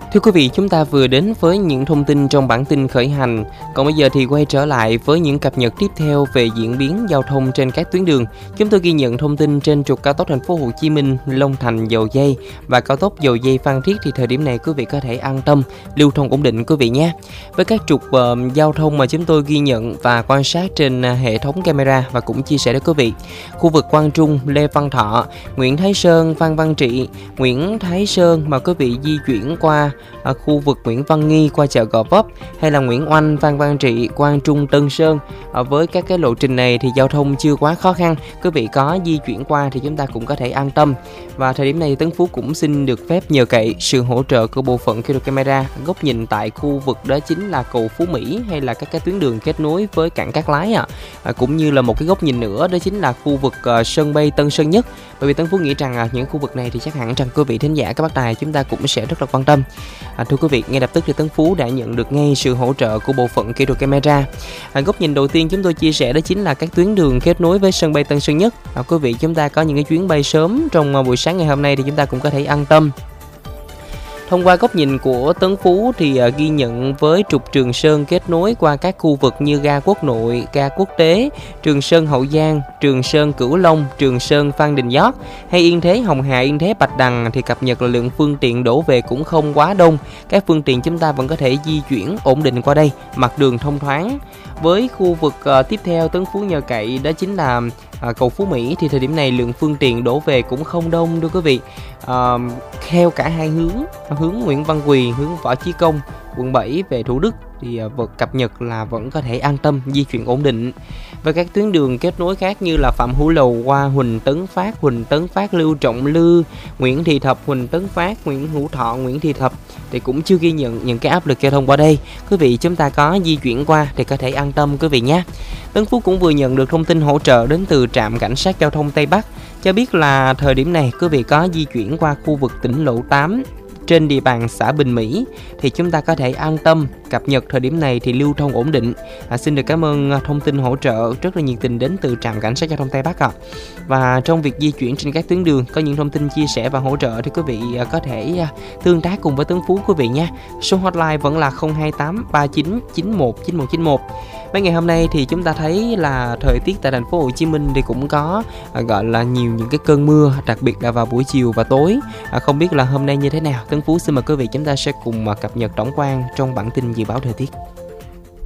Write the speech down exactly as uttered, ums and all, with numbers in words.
Thưa quý vị, chúng ta vừa đến với những thông tin trong bản tin khởi hành. Còn bây giờ thì quay trở lại với những cập nhật tiếp theo về diễn biến giao thông trên các tuyến đường. Chúng tôi ghi nhận thông tin trên trục cao tốc Thành phố Hồ Chí Minh, Long Thành, Dầu Giây và cao tốc Dầu Giây Phan Thiết thì thời điểm này quý vị có thể an tâm lưu thông ổn định quý vị nhé. Với các trục uh, giao thông mà chúng tôi ghi nhận và quan sát trên uh, hệ thống camera và cũng chia sẻ với quý vị. Khu vực Quang Trung, Lê Văn Thọ, Nguyễn Thái Sơn, Phan Văn Trị, Nguyễn Thái Sơn mà quý vị di chuyển qua ở khu vực Nguyễn Văn Nghi qua chợ Gò Vấp hay là Nguyễn Oanh, Phan Văn Trị, Quang Trung, Tân Sơn. Ở với các cái lộ trình này thì giao thông chưa quá khó khăn, quý vị có di chuyển qua thì chúng ta cũng có thể an tâm. Và thời điểm này Tấn Phú cũng xin được phép nhờ cậy sự hỗ trợ của bộ phận kỹ camera góc nhìn tại khu vực đó chính là cầu Phú Mỹ hay là các cái tuyến đường kết nối với cảng Cát Lái ạ. À. À, cũng như là một cái góc nhìn nữa đó chính là khu vực uh, sân bay Tân Sơn Nhất. Bởi vì Tấn Phú nghĩ rằng uh, những khu vực này thì chắc hẳn rằng quý vị thính giả các bác tài chúng ta cũng sẽ rất là quan tâm. À, thưa quý vị, ngay lập tức thì Tấn Phú đã nhận được ngay sự hỗ trợ của bộ phận kỹ thuật camera. À, góc nhìn đầu tiên chúng tôi chia sẻ đó chính là các tuyến đường kết nối với sân bay Tân Sơn Nhất. À, quý vị chúng ta có những cái chuyến bay sớm trong buổi sáng ngày hôm nay thì chúng ta cũng có thể an tâm. Thông qua góc nhìn của Tấn Phú thì uh, ghi nhận với trục Trường Sơn kết nối qua các khu vực như ga Quốc Nội, ga Quốc Tế, Trường Sơn Hậu Giang, Trường Sơn Cửu Long, Trường Sơn Phan Đình Giót hay Yên Thế Hồng Hà, Yên Thế Bạch Đằng thì cập nhật là lượng phương tiện đổ về cũng không quá đông. Các phương tiện chúng ta vẫn có thể di chuyển ổn định qua đây, mặt đường thông thoáng. Với khu vực uh, tiếp theo Tấn Phú nhờ cậy đó chính là À, cầu Phú Mỹ thì thời điểm này lượng phương tiện đổ về cũng không đông thưa quý vị. À, theo cả hai hướng, hướng Nguyễn Văn Quỳ, hướng Võ Chí Công, quận bảy về Thủ Đức thì uh, vật cập nhật là vẫn có thể an tâm di chuyển ổn định. Và các tuyến đường kết nối khác như là Phạm Hữu Lầu qua Huỳnh Tấn Phát, Huỳnh Tấn Phát, Lưu Trọng Lư, Nguyễn Thị Thập, Huỳnh Tấn Phát, Nguyễn Hữu Thọ, Nguyễn Thị Thập thì cũng chưa ghi nhận những cái áp lực giao thông qua đây. Quý vị chúng ta có di chuyển qua thì có thể an tâm quý vị nhé. Tấn Phú cũng vừa nhận được thông tin hỗ trợ đến từ trạm cảnh sát giao thông Tây Bắc cho biết là thời điểm này quý vị có di chuyển qua khu vực tỉnh lộ tám trên địa bàn xã Bình Mỹ thì chúng ta có thể an tâm cập nhật thời điểm này thì lưu thông ổn định. À, xin được cảm ơn thông tin hỗ trợ rất là nhiệt tình đến từ trạm cảnh sát giao thông Tây Bắc ạ. À. Và trong việc di chuyển trên các tuyến đường có những thông tin chia sẻ và hỗ trợ thì quý vị có thể tương tác cùng với Tấn Phú quý vị nha. Số hotline vẫn là không hai tám ba chín chín một chín một chín một. Mấy ngày hôm nay thì chúng ta thấy là thời tiết tại thành phố Hồ Chí Minh thì cũng có à, gọi là nhiều những cái cơn mưa, đặc biệt là vào buổi chiều và tối. À, không biết là hôm nay như thế nào. Tấn Phú xin mời quý vị chúng ta sẽ cùng cập nhật tổng quan trong bản tin dự báo thời tiết.